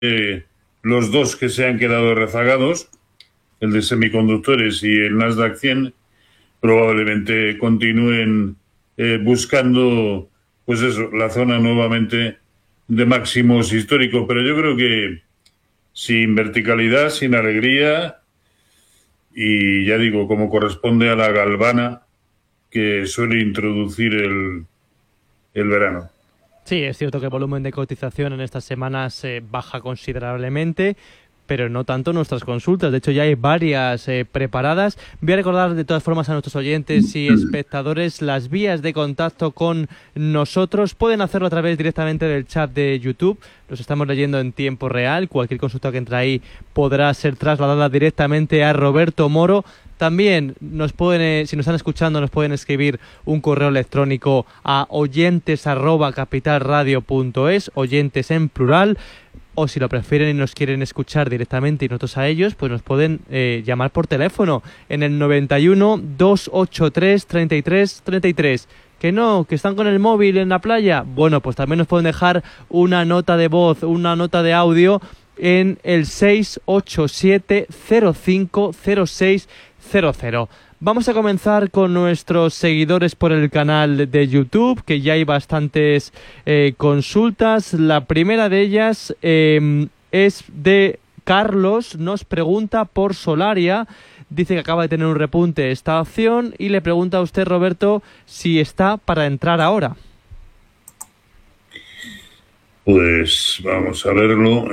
los dos que se han quedado rezagados, el de semiconductores y el Nasdaq 100, probablemente continúen buscando, pues eso, la zona nuevamente de máximos históricos. Pero yo creo que sin verticalidad, sin alegría, y ya digo, como corresponde a la galvana que suele introducir el verano. Sí, es cierto que el volumen de cotización en estas semanas baja considerablemente, pero no tanto nuestras consultas. De hecho, ya hay varias preparadas. Voy a recordar de todas formas a nuestros oyentes y espectadores las vías de contacto con nosotros. Pueden hacerlo a través directamente del chat de YouTube. Los estamos leyendo en tiempo real. Cualquier consulta que entre ahí podrá ser trasladada directamente a Roberto Moro. También nos pueden, si nos están escuchando, nos pueden escribir un correo electrónico a oyentes@capitalradio.es, oyentes en plural, o si lo prefieren y nos quieren escuchar directamente y nosotros a ellos, pues nos pueden llamar por teléfono en el 91 283 33 33. Que no, que están con el móvil en la playa. Bueno, pues también nos pueden dejar una nota de voz, una nota de audio en el 687 05 06 00. Vamos a comenzar con nuestros seguidores por el canal de YouTube, que ya hay bastantes consultas. La primera de ellas es de Carlos, nos pregunta por Solaria. Dice que acaba de tener un repunte esta acción y le pregunta a usted, Roberto, si está para entrar ahora. Pues vamos a verlo.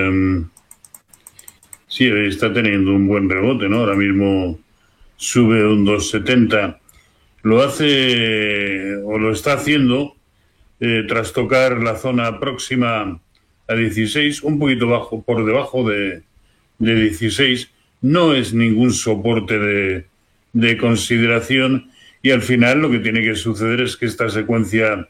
Sí, está teniendo un buen rebote, ¿no? Ahora mismo sube un 2,70. Lo hace, o lo está haciendo, tras tocar la zona próxima a 16, un poquito bajo, por debajo de 16. No es ningún soporte de consideración, y al final lo que tiene que suceder es que esta secuencia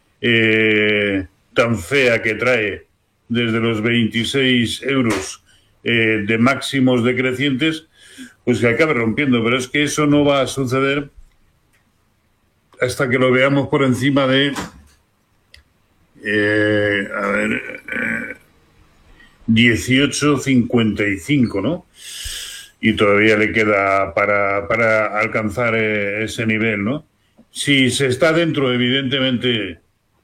tan fea que trae desde los 26 euros de máximos decrecientes, pues que acabe rompiendo. Pero es que eso no va a suceder hasta que lo veamos por encima de 18,55, ¿no? Y todavía le queda para alcanzar ese nivel, ¿no? Si se está dentro, evidentemente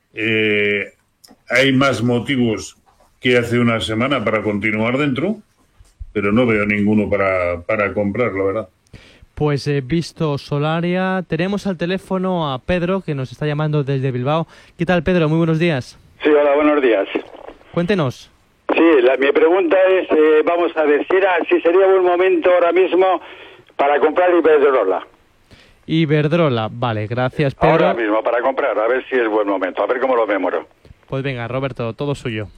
hay más motivos que hace una semana para continuar dentro, pero no veo ninguno para comprar, la verdad. Pues visto Solaria, tenemos al teléfono a Pedro, que nos está llamando desde Bilbao. ¿Qué tal, Pedro? Muy buenos días. Sí, hola, buenos días. Cuéntenos. Sí, mi pregunta es, vamos a ver, si sería buen momento ahora mismo para comprar Iberdrola. Iberdrola, vale, gracias, Pedro. Ahora mismo, para comprar, a ver si es buen momento, a ver cómo lo memoro. Pues venga, Roberto, todo suyo.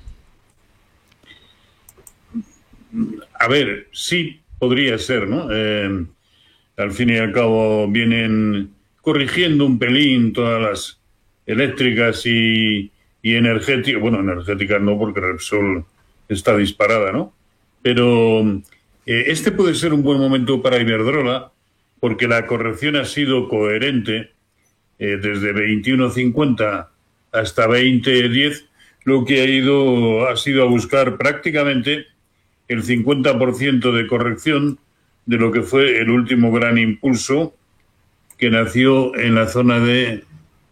A ver, sí, podría ser, ¿no? Al fin y al cabo vienen corrigiendo un pelín todas las eléctricas y energéticas. Bueno, energéticas no, porque Repsol está disparada, ¿no? Pero este puede ser un buen momento para Iberdrola, porque la corrección ha sido coherente desde 21,50 hasta 20,10. Lo que ha sido a buscar prácticamente el 50% de corrección de lo que fue el último gran impulso, que nació en la zona de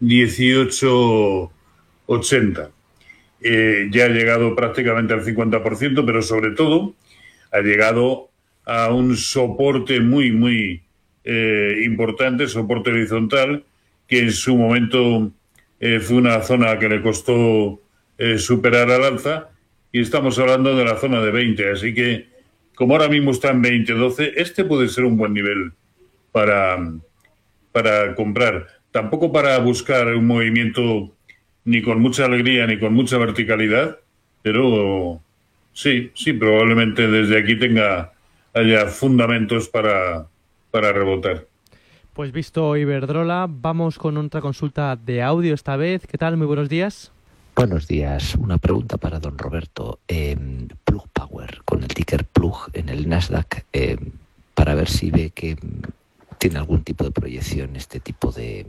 18,80. Ya ha llegado prácticamente al 50%, pero sobre todo ha llegado a un soporte muy, muy importante, soporte horizontal, que en su momento fue una zona que le costó superar al alza, y estamos hablando de la zona de 20, así que como ahora mismo está en 20,12, este puede ser un buen nivel para comprar. Tampoco para buscar un movimiento ni con mucha alegría ni con mucha verticalidad, pero sí, probablemente desde aquí haya fundamentos para rebotar. Pues visto Iberdrola, vamos con otra consulta de audio esta vez. ¿Qué tal? Muy buenos días. Buenos días. Una pregunta para don Roberto. Plug Power, con el ticker Plug en el Nasdaq, para ver si ve que tiene algún tipo de proyección este tipo de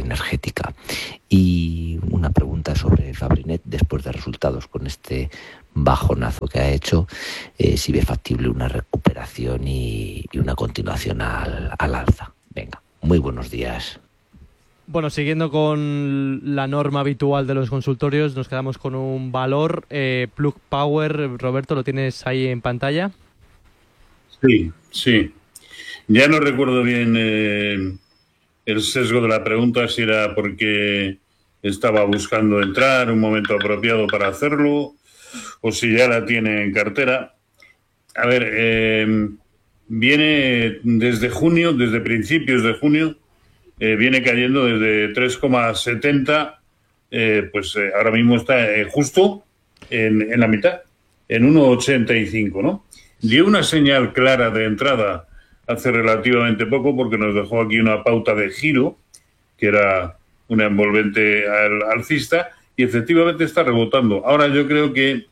energética. Y una pregunta sobre Fabrinet después de resultados con este bajonazo que ha hecho, si ve factible una recuperación y una continuación al alza. Venga, muy buenos días. Bueno, siguiendo con la norma habitual de los consultorios, nos quedamos con un valor. Plug Power, Roberto, ¿lo tienes ahí en pantalla? Sí, sí. Ya no recuerdo bien el sesgo de la pregunta, si era porque estaba buscando entrar, un momento apropiado para hacerlo, o si ya la tiene en cartera. A ver, viene desde junio, desde principios de junio, viene cayendo desde 3,70, pues ahora mismo está justo en la mitad, en 1,85, ¿no? Dio una señal clara de entrada hace relativamente poco porque nos dejó aquí una pauta de giro, que era una envolvente alcista, y efectivamente está rebotando. Ahora yo creo que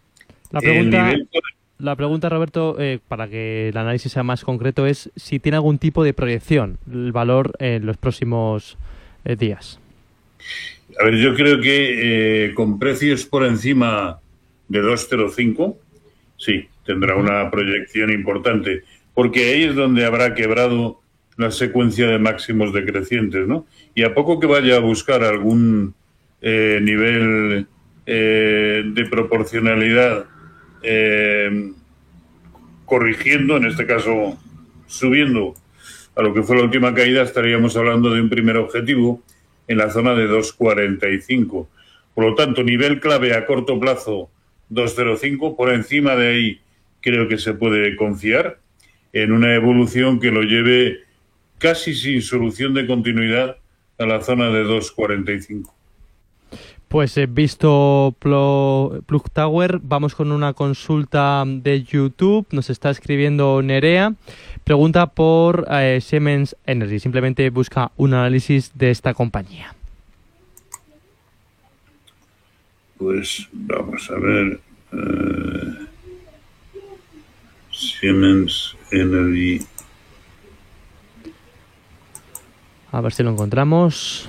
la pregunta, Roberto, para que el análisis sea más concreto, es si tiene algún tipo de proyección el valor en los próximos días. A ver, yo creo que con precios por encima de 2,05, sí, tendrá una proyección importante, porque ahí es donde habrá quebrado la secuencia de máximos decrecientes, ¿no? Y a poco que vaya a buscar algún nivel de proporcionalidad corrigiendo, en este caso subiendo a lo que fue la última caída, estaríamos hablando de un primer objetivo en la zona de 2,45. Por lo tanto, nivel clave a corto plazo 2,05, por encima de ahí creo que se puede confiar en una evolución que lo lleve casi sin solución de continuidad a la zona de 2,45. Pues visto Plug Tower, vamos con una consulta de YouTube. Nos está escribiendo Nerea. Pregunta por Siemens Energy. Simplemente busca un análisis de esta compañía. Pues vamos a ver. Siemens Energy. A ver si lo encontramos.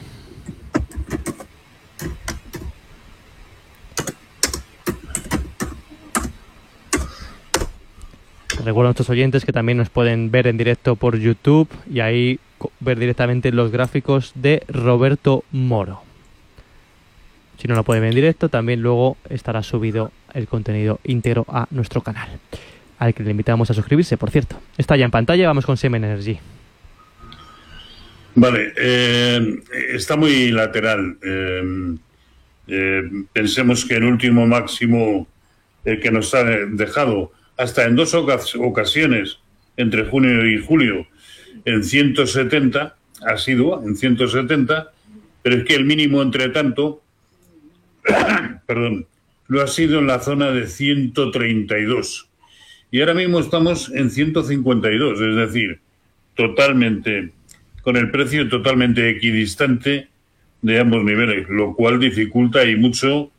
Recuerdo a nuestros oyentes que también nos pueden ver en directo por YouTube y ahí ver directamente los gráficos de Roberto Moro. Si no lo pueden ver en directo, también luego estará subido el contenido íntegro a nuestro canal, al que le invitamos a suscribirse, por cierto. Está ya en pantalla, vamos con Siemens Energy. Vale, está muy lateral. Pensemos que el último máximo que nos ha dejado hasta en dos ocasiones, entre junio y julio, en 170, ha sido en 170, pero es que el mínimo, entre tanto, perdón, lo ha sido en la zona de 132. Y ahora mismo estamos en 152, es decir, totalmente, con el precio totalmente equidistante de ambos niveles, lo cual dificulta y mucho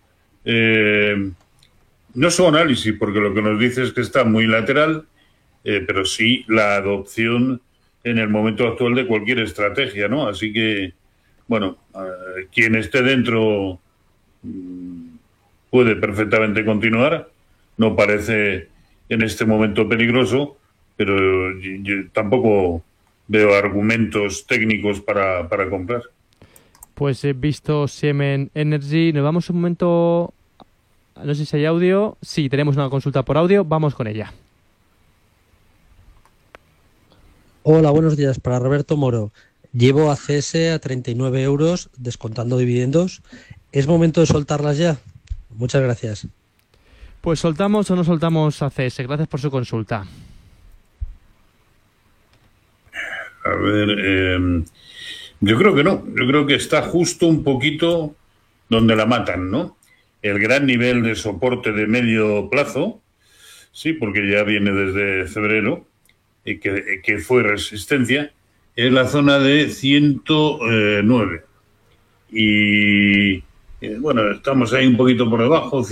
no su análisis, porque lo que nos dice es que está muy lateral, pero sí la adopción en el momento actual de cualquier estrategia, ¿no? Así que, bueno, quien esté dentro puede perfectamente continuar, no parece en este momento peligroso, pero yo tampoco veo argumentos técnicos para comprar. Pues he visto Siemens Energy. Nos vamos un momento. No sé si hay audio. Sí, tenemos una consulta por audio. Vamos con ella. Hola, buenos días. Para Roberto Moro. Llevo ACS a 39 euros, descontando dividendos. ¿Es momento de soltarlas ya? Muchas gracias. Pues soltamos o no soltamos ACS. Gracias por su consulta. A ver, yo creo que no. Yo creo que está justo un poquito donde la matan, ¿no? El gran nivel de soporte de medio plazo, sí, porque ya viene desde febrero, y que fue resistencia, es la zona de 109. Y bueno, estamos ahí un poquito por debajo,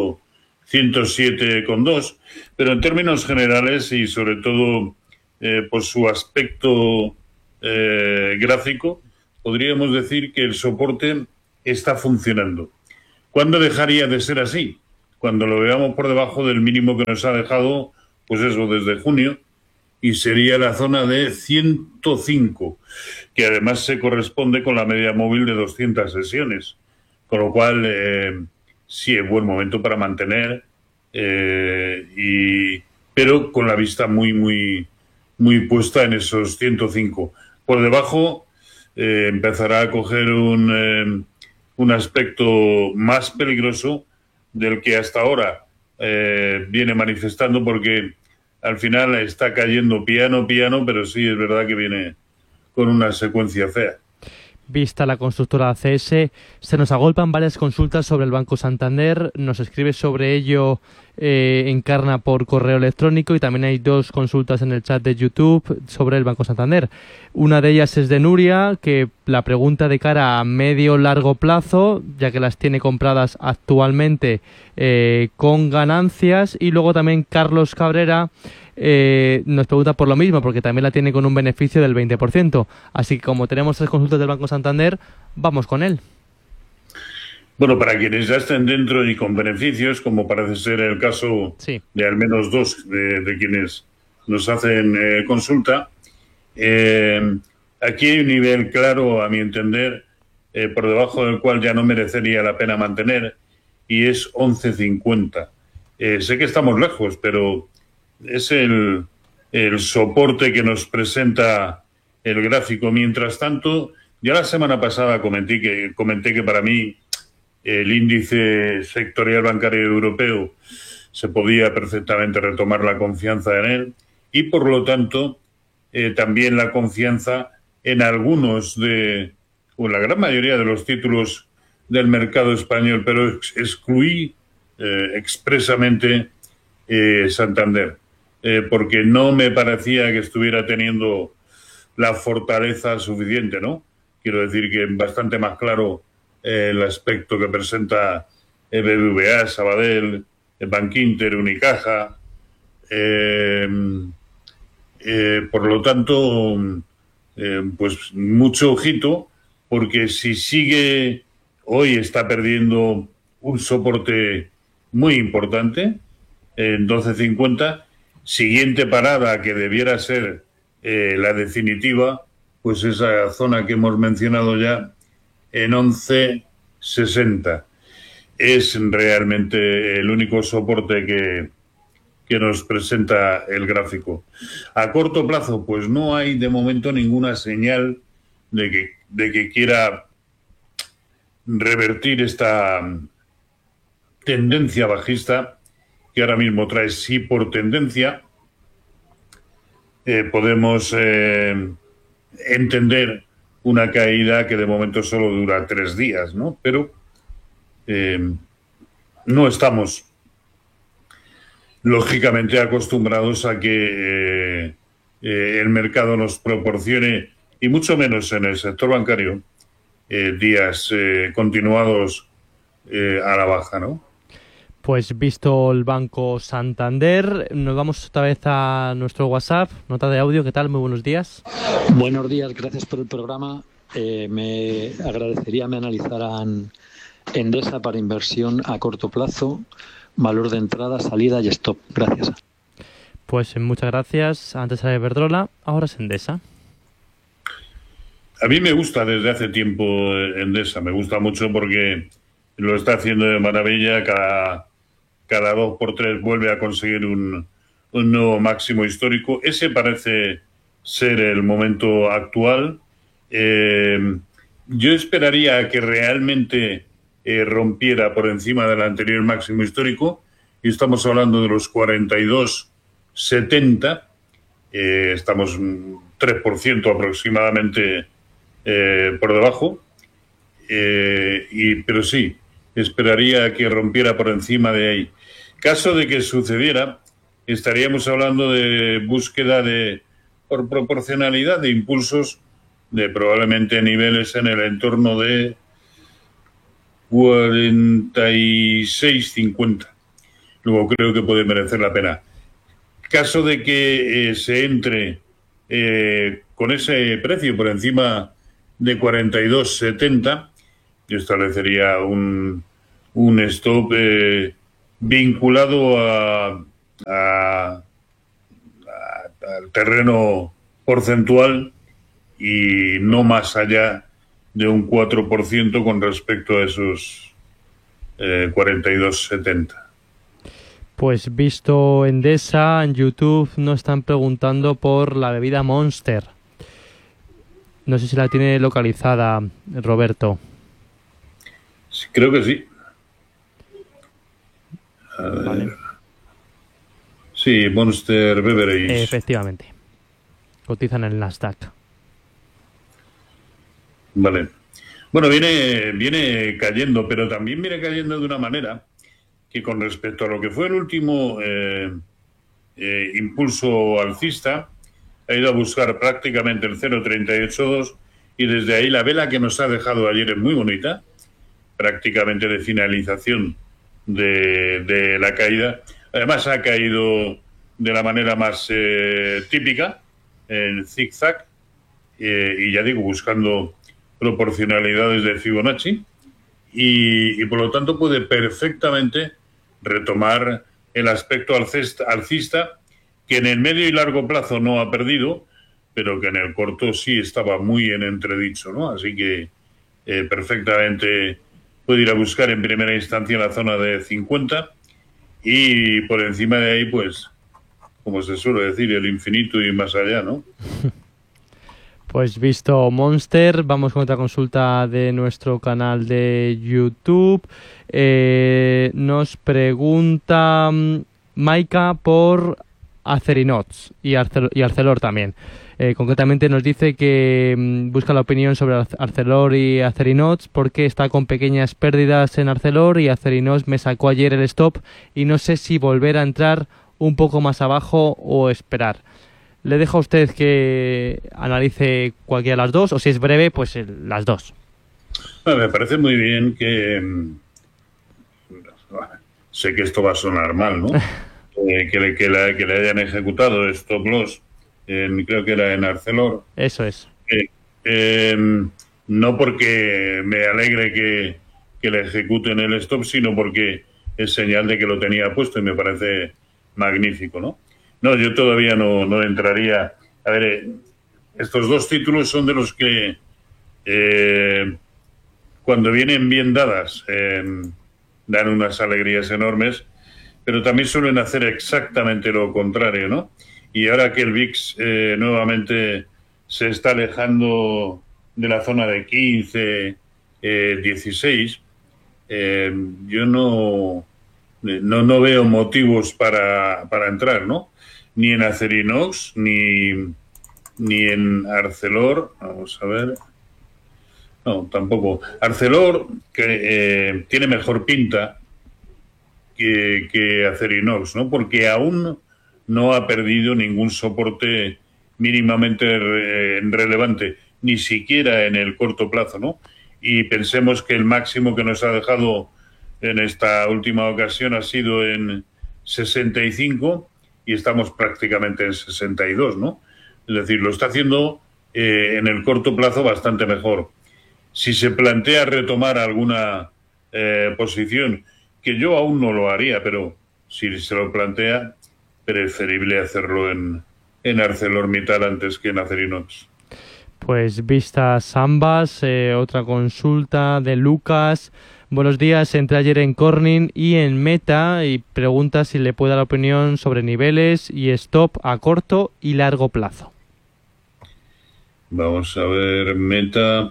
107,2, pero en términos generales y sobre todo por su aspecto gráfico, podríamos decir que el soporte está funcionando. ¿Cuándo dejaría de ser así? cuando lo veamos por debajo del mínimo que nos ha dejado, pues eso, desde junio, y sería la zona de 105, que además se corresponde con la media móvil de 200 sesiones, con lo cual sí es buen momento para mantener, pero con la vista muy puesta en esos 105. Por debajo empezará a coger un aspecto más peligroso del que hasta ahora viene manifestando, porque al final está cayendo piano, pero sí es verdad que viene con una secuencia fea. Vista la constructora ACS, se nos agolpan varias consultas sobre el Banco Santander, nos escribe sobre ello Encarna por correo electrónico, y también hay 2 consultas en el chat de YouTube sobre el Banco Santander. Una de ellas es de Nuria, que la pregunta de cara a medio largo plazo, ya que las tiene compradas actualmente con ganancias, y luego también Carlos Cabrera nos pregunta por lo mismo, porque también la tiene con un beneficio del 20%. Así que como tenemos 3 consultas del Banco Santander, vamos con él. Bueno, para quienes ya estén dentro y con beneficios, como parece ser el caso de al menos 2 de quienes nos hacen consulta, aquí hay un nivel claro, a mi entender, por debajo del cual ya no merecería la pena mantener, y es 11.50. Sé que estamos lejos, pero es el soporte que nos presenta el gráfico. Mientras tanto, ya la semana pasada comenté que para mí el índice sectorial bancario europeo se podía perfectamente retomar la confianza en él, y por lo tanto también la confianza en algunos o en la gran mayoría de los títulos del mercado español, pero excluí expresamente Santander, porque no me parecía que estuviera teniendo la fortaleza suficiente, ¿no? Quiero decir que bastante más claro el aspecto que presenta BBVA, Sabadell, Bankinter, Unicaja. Por lo tanto, pues mucho ojito, porque si sigue, hoy está perdiendo un soporte muy importante en 12.50. Siguiente parada, que debiera ser la definitiva, pues esa zona que hemos mencionado ya, en 11.60. Es realmente el único soporte que nos presenta el gráfico. A corto plazo, pues no hay de momento ninguna señal de que quiera revertir esta tendencia bajista, que ahora mismo trae. Sí, por tendencia podemos entender una caída que de momento solo dura 3 días, ¿no? Pero no estamos lógicamente acostumbrados a que el mercado nos proporcione, y mucho menos en el sector bancario, días continuados a la baja, ¿no? Pues visto el Banco Santander, nos vamos otra vez a nuestro WhatsApp, nota de audio. ¿Qué tal? Muy buenos días. Buenos días, gracias por el programa. Me agradecería me analizaran Endesa para inversión a corto plazo, valor de entrada, salida y stop. Gracias. Pues muchas gracias. Antes era Iberdrola, ahora es Endesa. A mí me gusta desde hace tiempo Endesa, me gusta mucho porque lo está haciendo de maravilla. Cada 2 por 3 vuelve a conseguir un nuevo máximo histórico. Ese parece ser el momento actual. Yo esperaría a que realmente rompiera por encima del anterior máximo histórico, y estamos hablando de los 42,70. Estamos un 3% aproximadamente por debajo, pero sí, esperaría a que rompiera por encima de ahí. Caso de que sucediera, estaríamos hablando de búsqueda por proporcionalidad de impulsos de probablemente niveles en el entorno de 46,50. Luego creo que puede merecer la pena. Caso de que se entre con ese precio por encima de 42,70, yo establecería un stop vinculado al terreno porcentual y no más allá de un 4% con respecto a esos 42,70. Pues visto Endesa, en YouTube nos están preguntando por la bebida Monster. No sé si la tiene localizada, Roberto. Sí, creo que sí. Vale. Sí, Monster Beverage. Efectivamente. Cotizan en el Nasdaq. Vale. Bueno, viene cayendo, pero también viene cayendo de una manera que con respecto a lo que fue el último impulso alcista, ha ido a buscar prácticamente el 0,382 y desde ahí la vela que nos ha dejado ayer es muy bonita, prácticamente de finalización de la caída. Además ha caído de la manera más típica, en zigzag, y ya digo, buscando proporcionalidades de Fibonacci, y por lo tanto puede perfectamente retomar el aspecto alcista, que en el medio y largo plazo no ha perdido, pero que en el corto sí estaba muy en entredicho, ¿no? Así que perfectamente puede ir a buscar en primera instancia la zona de 50 y por encima de ahí, pues, como se suele decir, el infinito y más allá, ¿no? Pues visto Monster, vamos con otra consulta de nuestro canal de YouTube. Nos pregunta Maika por Acerinox y Arcelor también. Concretamente nos dice que busca la opinión sobre Arcelor y Acerinox porque está con pequeñas pérdidas en Arcelor y Acerinox me sacó ayer el stop y no sé si volver a entrar un poco más abajo o esperar. Le dejo a usted que analice cualquiera de las dos, o si es breve, pues las dos. Bueno, me parece muy bien que... sé que esto va a sonar mal, ¿no? que le hayan ejecutado stop loss, creo que era en Arcelor. Eso es. No porque me alegre que le ejecuten el stop, sino porque es señal de que lo tenía puesto y me parece magnífico, ¿no? No, yo todavía no entraría. A ver, estos dos títulos son de los que cuando vienen bien dadas dan unas alegrías enormes, pero también suelen hacer exactamente lo contrario, ¿no? Y ahora que el VIX nuevamente se está alejando de la zona de 15, 16, yo no veo motivos para entrar, ¿no? Ni en Acerinox, ni en Arcelor. Vamos a ver. No, tampoco. Arcelor, que tiene mejor pinta que Acerinox, ¿no? Porque aún no ha perdido ningún soporte mínimamente relevante, ni siquiera en el corto plazo, ¿no? Y pensemos que el máximo que nos ha dejado en esta última ocasión ha sido en 65 y estamos prácticamente en 62, ¿no? Es decir, lo está haciendo en el corto plazo bastante mejor. Si se plantea retomar alguna posición, que yo aún no lo haría, pero si se lo plantea, preferible hacerlo en ArcelorMittal antes que en Acerinox. Pues vistas ambas, otra consulta de Lucas. Buenos días, entré ayer en Corning y en Meta y pregunta si le puede dar la opinión sobre niveles y stop a corto y largo plazo. Vamos a ver, Meta.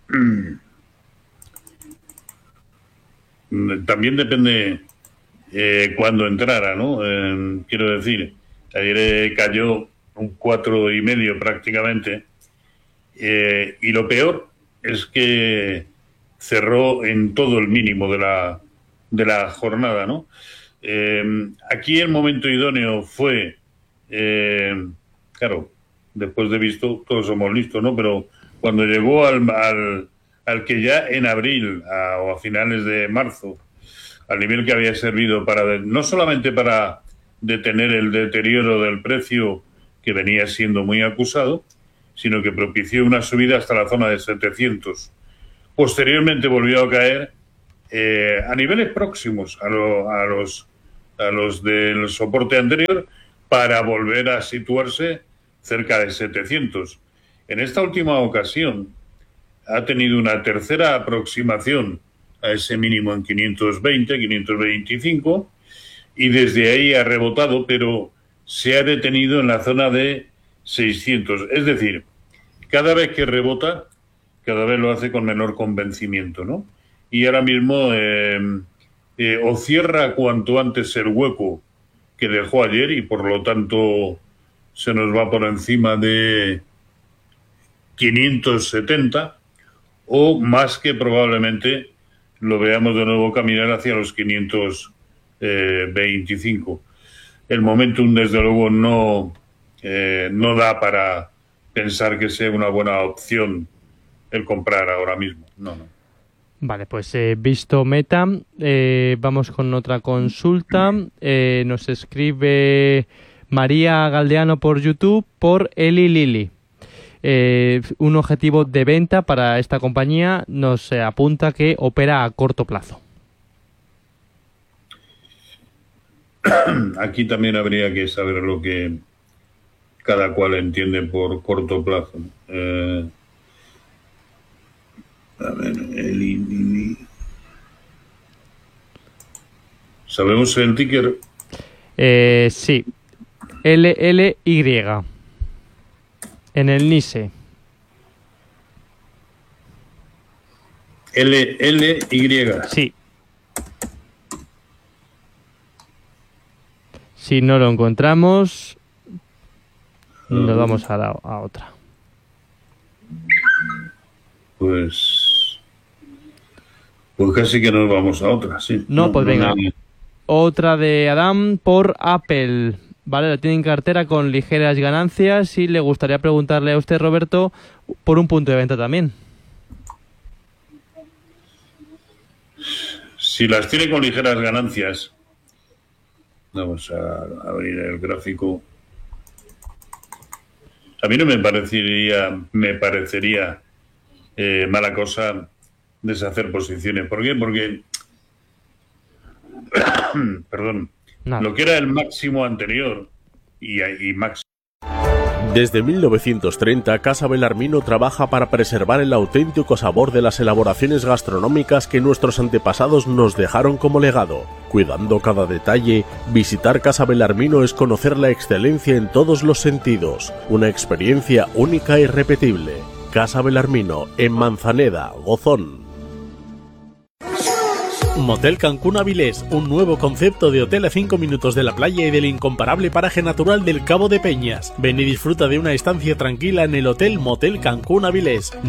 También depende cuándo entrara, ¿no? Quiero decir, ayer cayó un 4,5 prácticamente y lo peor es que cerró en todo el mínimo de la jornada, ¿no? Aquí el momento idóneo fue, claro, después de visto, todos somos listos, ¿no? Pero cuando llegó al que ya en abril o a finales de marzo, al nivel que había servido para no solamente para detener el deterioro del precio que venía siendo muy acusado, sino que propició una subida hasta la zona de 700. Posteriormente volvió a caer a niveles próximos a los del soporte anterior, para volver a situarse cerca de 700. En esta última ocasión ha tenido una tercera aproximación a ese mínimo en 520, 525, y desde ahí ha rebotado, pero se ha detenido en la zona de 600. Es decir, cada vez que rebota, cada vez lo hace con menor convencimiento, ¿no? Y ahora mismo o cierra cuanto antes el hueco que dejó ayer y por lo tanto se nos va por encima de 570, o más que probablemente lo veamos de nuevo caminar hacia los 525. El momentum, desde luego, no da para pensar que sea una buena opción el comprar ahora mismo. No. Vale, pues visto Meta, vamos con otra consulta. Nos escribe María Galdeano por YouTube por Eli Lili. Un objetivo de venta para esta compañía nos apunta que opera a corto plazo. Aquí también habría que saber lo que cada cual entiende por corto plazo. A ver, ¿sabemos el ticker? Sí. LLY. En el NISE. LLY. Sí. Si no lo encontramos, nos vamos a otra. Pues casi que nos vamos a otra, sí. No, pues venga. Otra de Adam por Apple. Vale, la tiene en cartera con ligeras ganancias y le gustaría preguntarle a usted, Roberto, por un punto de venta también. Si las tiene con ligeras ganancias, vamos a abrir el gráfico. A mí no me parecería mala cosa deshacer posiciones. ¿Por qué? Porque perdón, lo que era el máximo anterior y máximo. Desde 1930, Casa Belarmino trabaja para preservar el auténtico sabor de las elaboraciones gastronómicas que nuestros antepasados nos dejaron como legado. Cuidando cada detalle, visitar Casa Belarmino es conocer la excelencia en todos los sentidos, una experiencia única e irrepetible. Casa Belarmino, en Manzaneda, Gozón. Motel Cancún Avilés, un nuevo concepto de hotel a 5 minutos de la playa y del incomparable paraje natural del Cabo de Peñas. Ven y disfruta de una estancia tranquila en el Hotel Motel Cancún Avilés,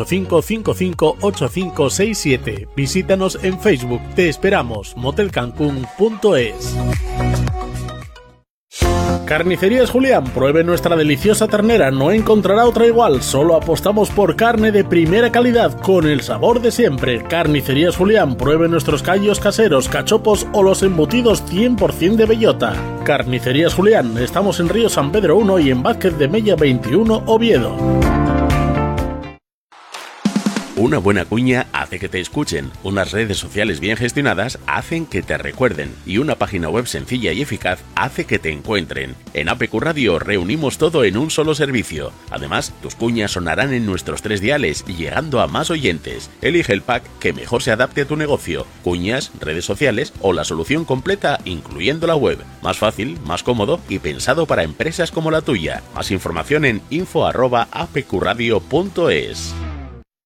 985-558567. Visítanos en Facebook, te esperamos, motelcancún.es. Carnicerías Julián, pruebe nuestra deliciosa ternera, no encontrará otra igual, solo apostamos por carne de primera calidad, con el sabor de siempre. Carnicerías Julián, pruebe nuestros callos caseros, cachopos o los embutidos 100% de bellota. Carnicerías Julián, estamos en Río San Pedro 1 y en Vázquez de Mella 21, Oviedo. Una buena cuña hace que te escuchen, unas redes sociales bien gestionadas hacen que te recuerden y una página web sencilla y eficaz hace que te encuentren. En APQ Radio reunimos todo en un solo servicio. Además, tus cuñas sonarán en nuestros 3 diales, llegando a más oyentes. Elige el pack que mejor se adapte a tu negocio, cuñas, redes sociales o la solución completa incluyendo la web. Más fácil, más cómodo y pensado para empresas como la tuya. Más información en info@apqradio.es.